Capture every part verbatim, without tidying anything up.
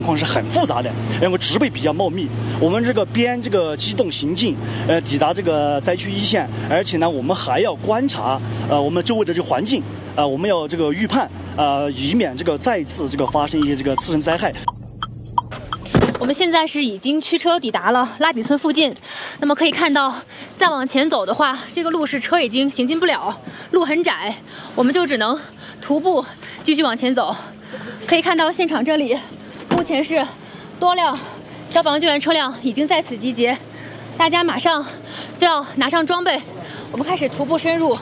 况是很复杂的，因为植被比较茂密。我们这个边这个机动行进，呃，抵达这个灾区一线，而且呢，我们还要观察呃我们周围的这个环境，呃，我们要这个预判，呃，以免这个再次这个发生一些这个次生灾害。 我们现在是已经驱车抵达了拉比村附近，那么可以看到，再往前走的话，这个路是车已经行进不了，路很窄，我们就只能徒步继续往前走。可以看到现场这里。目前是多辆消防救援车辆已经在此集结，大家马上就要拿上装备，我们开始徒步深入。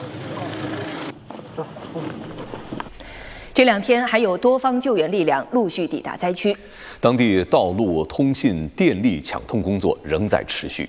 这两天还有多方救援力量陆续抵达灾区， 当地道路、通信、电力抢通工作仍在持续。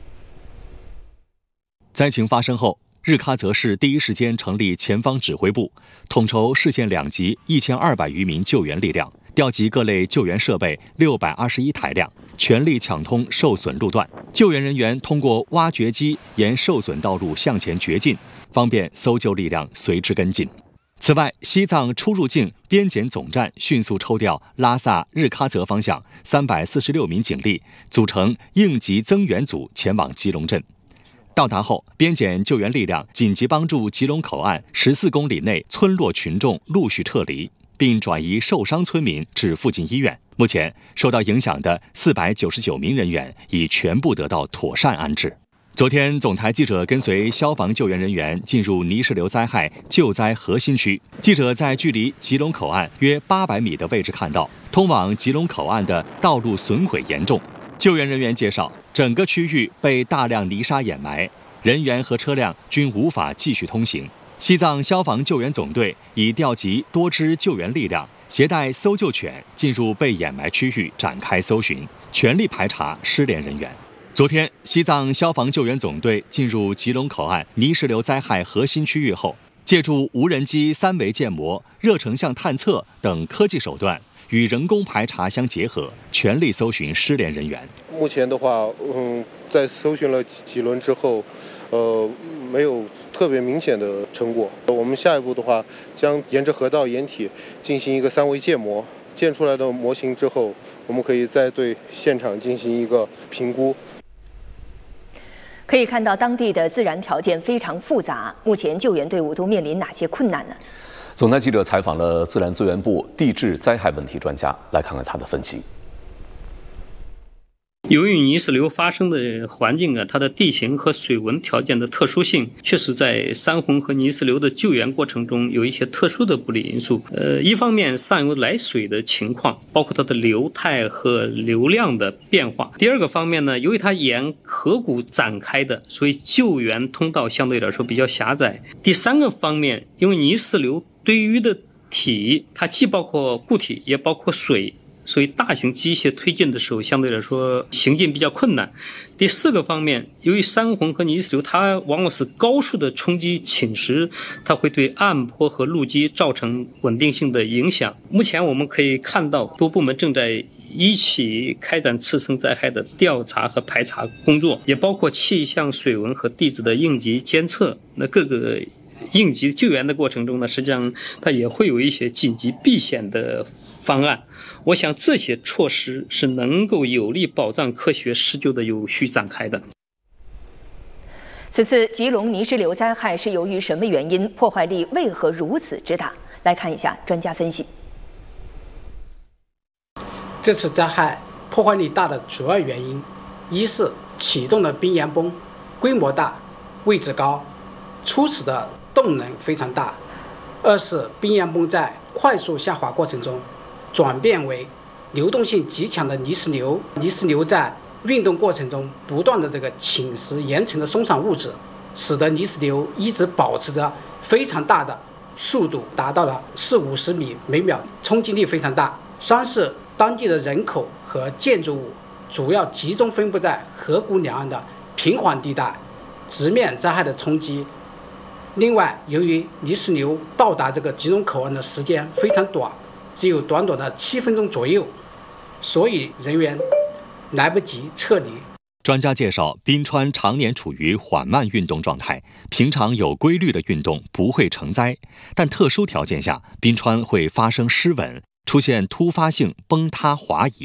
灾情发生后，日喀则市第一时间成立前方指挥部，统筹市县两级一千二百余名救援力量。调集各类救援设备六百二十一台辆，全力抢通受损路段。救援人员通过挖掘机沿受损道路向前掘进，方便搜救力量随之跟进。此外，西藏出入境边检总站迅速抽调拉萨、日喀则方向三百四十六名警力，组成应急增援组前往吉隆镇。到达后，边检救援力量紧急帮助吉隆口岸十四公里内村落群众陆续撤离，并转移受伤村民至附近医院。目前受到影响的四百九十九名人员已全部得到妥善安置。昨天，总台记者跟随消防救援人员进入泥石流灾害救灾核心区。记者在距离吉隆口岸约八百米的位置看到，通往吉隆口岸的道路损毁严重。救援人员介绍，整个区域被大量泥沙掩埋，人员和车辆均无法继续通行。西藏消防救援总队已调集多支救援力量，携带搜救犬进入被掩埋区域展开搜寻，全力排查失联人员。昨天，西藏消防救援总队进入吉隆口岸泥石流灾害核心区域后，借助无人机三维建模、热成像探测等科技手段，与人工排查相结合，全力搜寻失联人员。 目前的话，嗯，在搜寻了几轮之后，呃，没有特别明显的成果。我们下一步的话，将沿着河道掩体进行一个三维建模，建出来的模型之后，我们可以再对现场进行一个评估。 可以看到当地的自然条件非常复杂，目前救援队伍都面临哪些困难呢？ 总台记者采访了自然资源部地质灾害问题专家，来看看他的分析。 由于泥石流发生的环境啊，它的地形和水文条件的特殊性，确实在山洪和泥石流的救援过程中有一些特殊的不利因素。呃，一方面上游来水的情况，包括它的流态和流量的变化；第二个方面呢，由于它沿河谷展开的，所以救援通道相对来说比较狭窄；第三个方面，因为泥石流堆淤的体，它既包括固体也包括水。所以大型机械推进的时候相对来说行进比较困难。第四个方面，由于山洪和泥石流它往往是高速的冲击侵蚀，它会对岸坡和路基造成稳定性的影响。目前我们可以看到多部门正在一起开展次生灾害的调查和排查工作，也包括气象、水文和地质的应急监测。那各个应急救援的过程中呢，实际上它也会有一些紧急避险的方案。我想这些措施是能够有力保障科学施救的有序展开的。 此次吉隆泥石流灾害是由于什么原因？破坏力为何如此之大？来看一下专家分析。 这次灾害破坏力大的主要原因，一是启动的冰岩崩规模大、位置高、初始的动能非常大；二是冰岩崩在快速下滑过程中转变为流动性极强的泥石流，泥石流在运动过程中不断的这个侵蚀岩层的松散物质，使得泥石流一直保持着非常大的速度，达到了四五十米每秒，冲击力非常大。三是当地的人口和建筑物主要集中分布在河谷两岸的平缓地带，直面灾害的冲击。另外，由于泥石流到达这个吉隆口岸的时间非常短，只有短短的七分钟左右，所以人员来不及撤离。 专家介绍，冰川常年处于缓慢运动状态，平常有规律的运动不会成灾，但特殊条件下，冰川会发生失稳，出现突发性崩塌滑移。